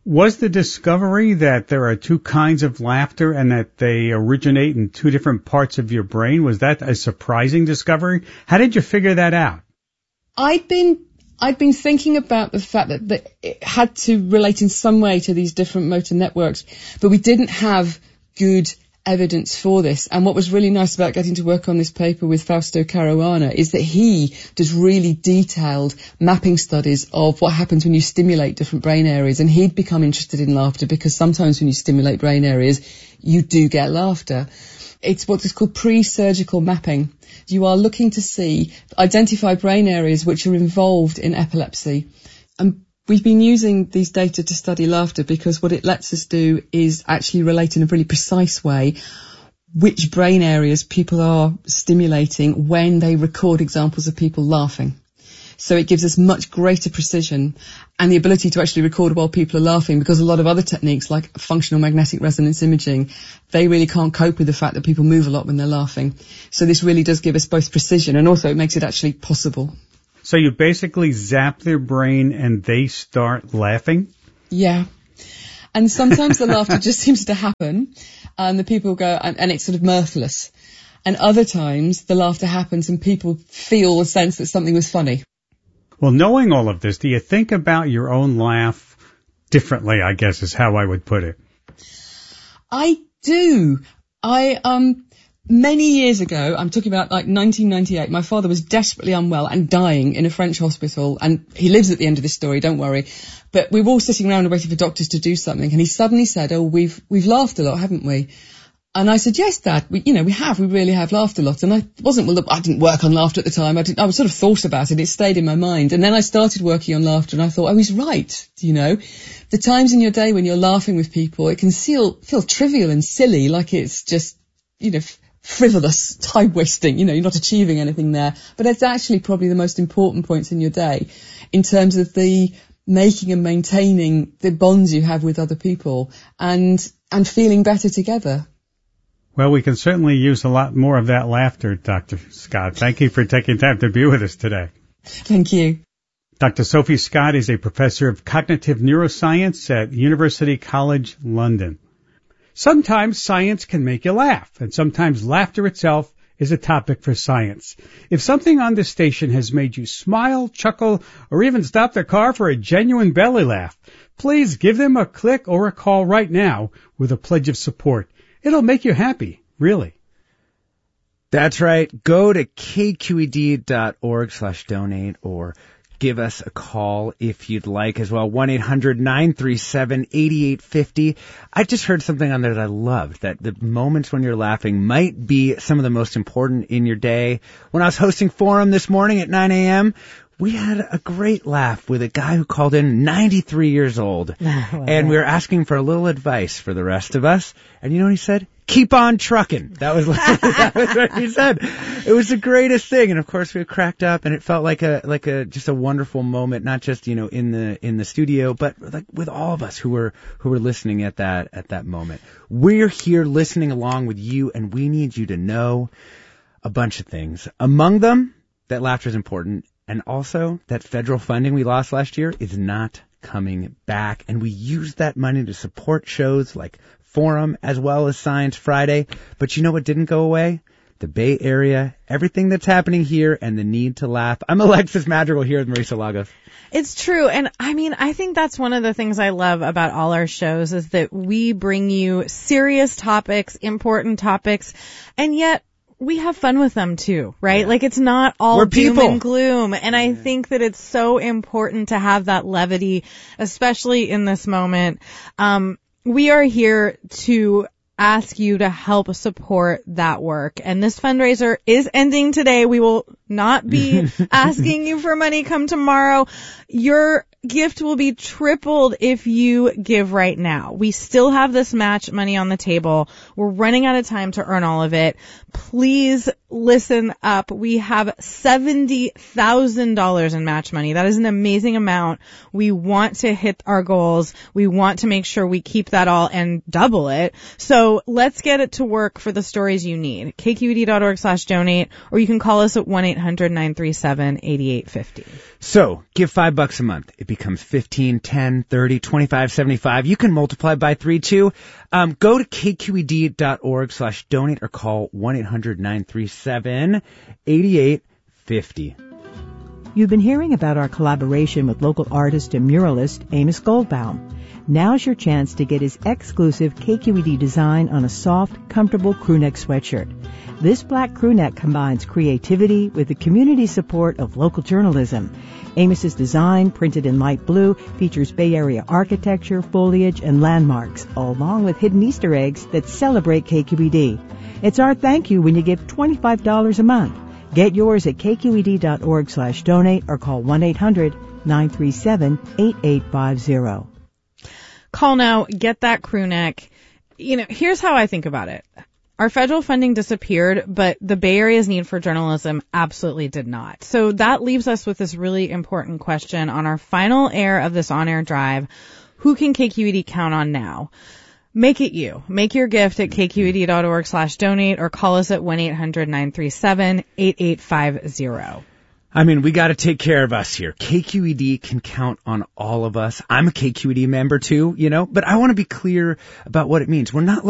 Was the discovery that there are two kinds of laughter and that they originate in two different parts of your brain, was that a surprising discovery? How did you figure that out? I'd been I'd been thinking about the fact that, that it had to relate in some way to these different motor networks, but we didn't have good evidence for this. And what was really nice about getting to work on this paper with Fausto Caruana is that he does really detailed mapping studies of what happens when you stimulate different brain areas. And he'd become interested in laughter because sometimes when you stimulate brain areas, you do get laughter. It's what is called pre-surgical mapping. You are looking to see, identify brain areas which are involved in epilepsy. And we've been using these data to study laughter because what it lets us do is actually relate in a really precise way which brain areas people are stimulating when they record examples of people laughing. So it gives us much greater precision and the ability to actually record while people are laughing, because a lot of other techniques like functional magnetic resonance imaging, they really can't cope with the fact that people move a lot when they're laughing. So this really does give us both precision and also it makes it actually possible. So you basically zap their brain and they start laughing? Yeah. And sometimes the laughter just seems to happen and the people go, and, and it's sort of mirthless. And other times the laughter happens and people feel a sense that something was funny. Well, knowing all of this, do you think about your own laugh differently, I guess is how I would put it? I do. I, um... Many years ago, I'm talking about like nineteen ninety-eight, my father was desperately unwell and dying in a French hospital, and he lives at the end of this story, don't worry. But we were all sitting around and waiting for doctors to do something, and he suddenly said, oh, we've we've laughed a lot, haven't we? And I said, yes, Dad, we, you know, we have, we really have laughed a lot. And I wasn't, well, look, I didn't work on laughter at the time, I didn't, I was sort of thought about it, it stayed in my mind. And then I started working on laughter, and I thought, oh, he's right, you know. The times in your day when you're laughing with people, it can feel, feel trivial and silly, like it's just, you know, frivolous, time wasting, you know, you're not achieving anything there. But it's actually probably the most important points in your day in terms of the making and maintaining the bonds you have with other people and and feeling better together. Well, we can certainly use a lot more of that laughter, Doctor Scott. Thank you for taking time to be with us today. Thank you. Doctor Sophie Scott is a professor of cognitive neuroscience at University College London. Sometimes science can make you laugh, and sometimes laughter itself is a topic for science. If something on this station has made you smile, chuckle, or even stop the car for a genuine belly laugh, please give them a click or a call right now with a pledge of support. It'll make you happy, really. That's right. Go to k q e d dot org slash donate or give us a call if you'd like as well. one eight hundred nine three seven eight eight five zero. I just heard something on there that I loved, that the moments when you're laughing might be some of the most important in your day. When I was hosting Forum this morning at nine a.m., we had a great laugh with a guy who called in, ninety-three years old. And we were asking for a little advice for the rest of us. And you know what he said? Keep on trucking. That was, that was what he said. It was the greatest thing. And of course we cracked up, and it felt like a, like a, just a wonderful moment, not just, you know, in the, in the studio, but like with all of us who were, who were listening at that, at that moment. We're here listening along with you, and we need you to know a bunch of things. Among them, that laughter is important, and also that federal funding we lost last year is not coming back. And we use that money to support shows like Forum as well as Science Friday. But you know what didn't go away? The Bay Area, everything that's happening here, and the need to laugh. I'm Alexis Madrigal here with Marisa Lagos. It's true. And I mean, I think that's one of the things I love about all our shows is that we bring you serious topics, important topics, and yet we have fun with them too, right? Yeah. Like it's not all We're doom people. and gloom. And I think that it's so important to have that levity, especially in this moment. Um, we are here to ask you to help support that work. And this fundraiser is ending today. We will not be asking you for money come tomorrow. Your gift will be tripled if you give right now. We still have this match money on the table. We're running out of time to earn all of it. Please listen up. We have seventy thousand dollars in match money. That is an amazing amount. We want to hit our goals. We want to make sure we keep that all and double it. So let's get it to work for the stories you need. K Q E D dot org slash donate, or you can call us at one eight hundred nine three seven eight eight five zero. So, give five bucks a month. It becomes fifteen, ten, thirty, twenty-five, seventy-five. You can multiply by three, too. Um, go to K Q E D dot org slash donate or call one eight hundred nine three seven eight eight five zero. You've been hearing about our collaboration with local artist and muralist Amos Goldbaum. Now's your chance to get his exclusive K Q E D design on a soft, comfortable crewneck sweatshirt. This black crewneck combines creativity with the community support of local journalism. Amos's design, printed in light blue, features Bay Area architecture, foliage, and landmarks, along with hidden Easter eggs that celebrate K Q E D. It's our thank you when you give twenty-five dollars a month. Get yours at K Q E D dot org slash donate or call one eight hundred nine three seven eight eight five zero. Call now, get that crew neck. You know, here's how I think about it. Our federal funding disappeared, but the Bay Area's need for journalism absolutely did not. So that leaves us with this really important question on our final air of this on-air drive. Who can K Q E D count on now? Make it you. Make your gift at K Q E D dot org slash donate or call us at one eight hundred nine three seven eight eight five zero. I mean, we got to take care of us here. K Q E D can count on all of us. I'm a K Q E D member too, you know, but I want to be clear about what it means. We're not